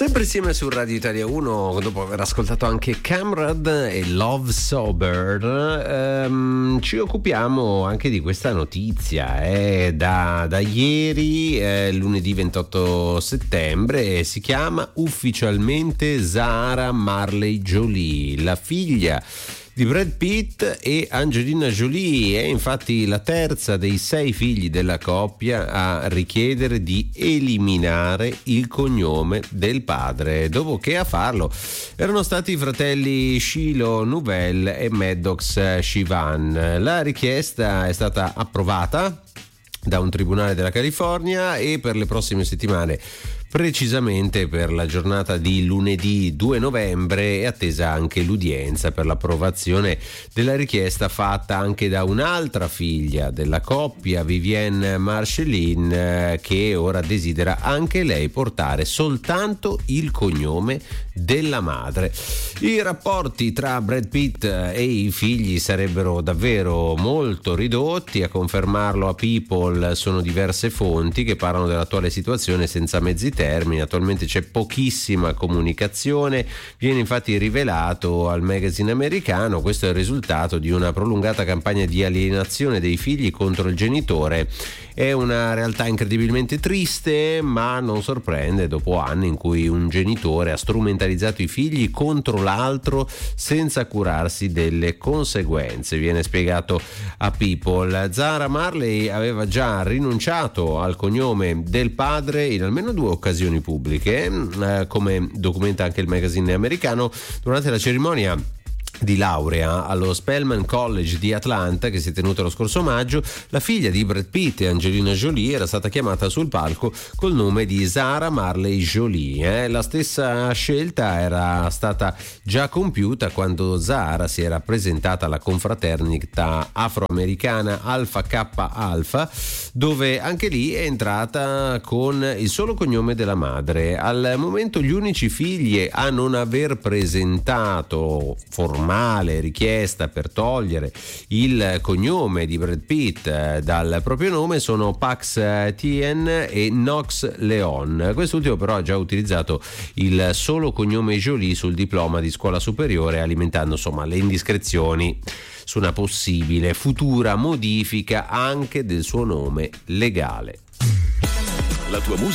Sempre insieme su Radio Italia 1, dopo aver ascoltato anche Camrad e Love Sober, ci occupiamo anche di questa notizia. Da ieri, lunedì 28 settembre, si chiama ufficialmente Zahara Marley Jolie, la figlia di Brad Pitt e Angelina Jolie. È infatti la terza dei 6 figli della coppia a richiedere di eliminare il cognome del padre, dopo che a farlo erano stati i fratelli Shiloh Novell e Maddox Sivan. La richiesta è stata approvata da un tribunale della California e per le prossime settimane, precisamente per la giornata di lunedì 2 novembre, è attesa anche l'udienza per l'approvazione della richiesta fatta anche da un'altra figlia della coppia, Vivienne Marceline, che ora desidera anche lei portare soltanto il cognome della madre. I rapporti tra Brad Pitt e i figli sarebbero davvero molto ridotti. A confermarlo a People sono diverse fonti che parlano dell'attuale situazione senza mezzi termini. Attualmente c'è pochissima comunicazione, viene infatti rivelato al magazine americano. Questo è il risultato di una prolungata campagna di alienazione dei figli contro il genitore. È una realtà incredibilmente triste, ma non sorprende dopo anni in cui un genitore ha strumentalizzato i figli contro l'altro senza curarsi delle conseguenze. Viene spiegato a People. Zahara Marley aveva già rinunciato al cognome del padre in almeno 2 occasioni pubbliche, come documenta anche il magazine americano. Durante la cerimonia di laurea allo Spelman College di Atlanta, che si è tenuta lo scorso maggio, la figlia di Brad Pitt e Angelina Jolie era stata chiamata sul palco col nome di Zahara Marley Jolie. La stessa scelta era stata già compiuta quando Zahara si era presentata alla confraternita afroamericana Alpha Kappa Alpha, dove anche lì è entrata con il solo cognome della madre. Al momento gli unici figli a non aver presentato richiesta per togliere il cognome di Brad Pitt dal proprio nome sono Pax Tien e Knox Leon. Quest'ultimo però ha già utilizzato il solo cognome Jolie sul diploma di scuola superiore, alimentando insomma le indiscrezioni su una possibile futura modifica anche del suo nome legale. La tua musica